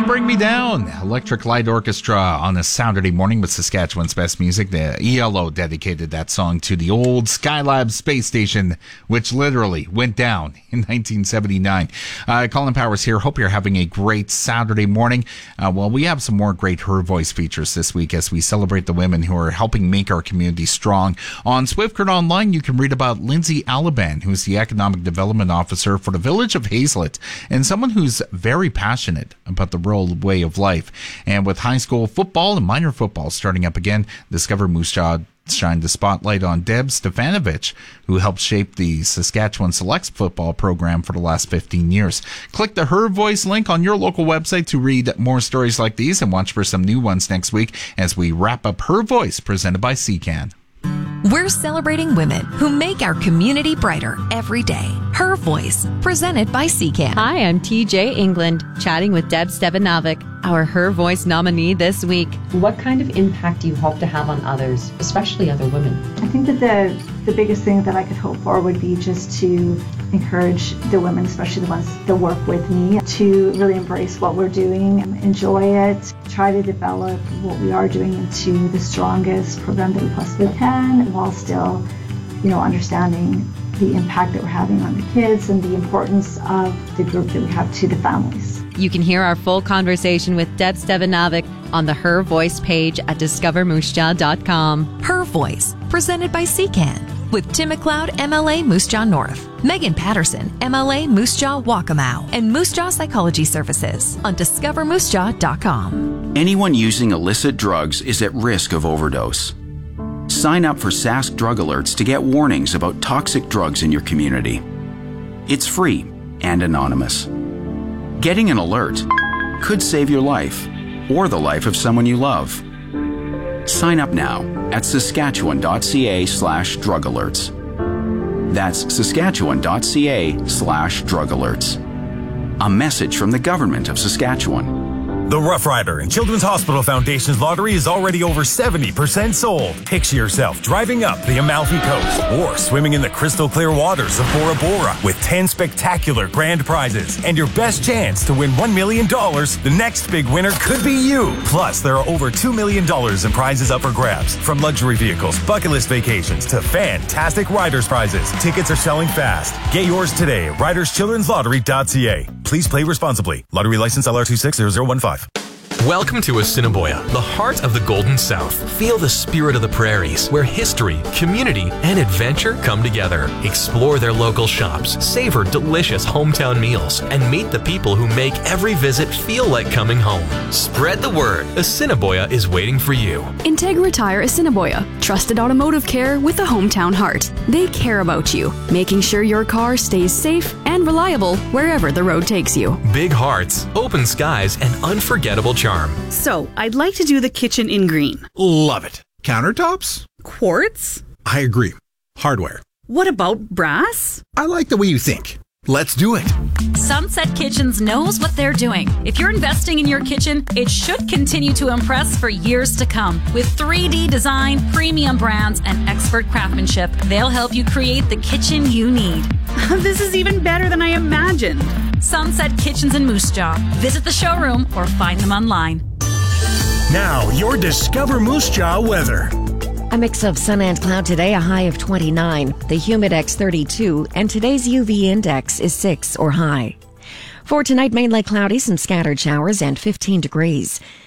Don't Bring Me Down, Electric Light Orchestra on a Saturday morning with Saskatchewan's best music. The ELO dedicated that song to the old Skylab space station, which literally went down in 1979. Colin Powers here. Hope you're having a great Saturday morning. Well, we have some more great Her Voice features this week as we celebrate the women who are helping make our community strong. On Swift Current Online, you can read about Lindsay Alaban, who's the Economic Development Officer for the village of Hazelet, and someone who's very passionate about the rural way of life. And with high school football and minor football starting up again, Discover Moose Jaw shined the spotlight on Deb Stefanovich, who helped shape the Saskatchewan Selects football program for the last 15 years. Click the Her Voice link on your local website to read more stories like these and watch for some new ones next week as we wrap up Her Voice, presented by CCAN. We're celebrating women who make our community brighter every day. Her Voice, presented by CCAN. Hi, I'm TJ England, chatting with Deb Stevanovic, our Her Voice nominee this week. What kind of impact do you hope to have on others, especially other women? I think that the biggest thing that I could hope for would be just to encourage the women, especially the ones that work with me, to really embrace what we're doing, enjoy it, try to develop what we are doing into the strongest program that we possibly can, while still, understanding the impact that we're having on the kids and the importance of the group that we have to the families. You can hear our full conversation with Deb Stevanovic on the Her Voice page at discovermoosejaw.com. Her Voice, presented by CCAN. With Tim McLeod, MLA Moose Jaw North, Megan Patterson, MLA Moose Jaw Waccamaw, and Moose Jaw Psychology Services on discovermoosejaw.com. Anyone using illicit drugs is at risk of overdose. Sign up for Sask Drug Alerts to get warnings about toxic drugs in your community. It's free and anonymous. Getting an alert could save your life or the life of someone you love. Sign up now at saskatchewan.ca/drug alerts. That's saskatchewan.ca/drug alerts. A message from the Government of Saskatchewan. The Rough Rider and Children's Hospital Foundation's lottery is already over 70% sold. Picture yourself driving up the Amalfi Coast or swimming in the crystal clear waters of Bora Bora with 10 spectacular grand prizes and your best chance to win $1 million. The next big winner could be you. Plus, there are over $2 million in prizes up for grabs, from luxury vehicles, bucket list vacations to fantastic riders prizes. Tickets are selling fast. Get yours today at riderschildrenslottery.ca. Please play responsibly. Lottery license LR260015. Welcome to Assiniboia, the heart of the Golden South. Feel the spirit of the prairies, where history, community, and adventure come together. Explore their local shops, savor delicious hometown meals, and meet the people who make every visit feel like coming home. Spread the word. Assiniboia is waiting for you. Integra Tire Assiniboia. Trusted automotive care with a hometown heart. They care about you, making sure your car stays safe and reliable wherever the road takes you. Big hearts, open skies, and unforgettable charm. So, I'd like to do the kitchen in green. Love it. Countertops? Quartz? I agree. Hardware. What about brass? I like the way you think. Let's do it. Sunset Kitchens knows what they're doing. If you're investing in your kitchen, it should continue to impress for years to come. With 3D design, premium brands, and expert craftsmanship, they'll help you create the kitchen you need. This is even better than I imagined. Sunset Kitchens in Moose Jaw. Visit the showroom or find them online. Now, your Discover Moose Jaw weather. A mix of sun and cloud today, a high of 29, the humidex 32, and today's UV index is 6 or high. For tonight, mainly cloudy, some scattered showers, and 15 degrees.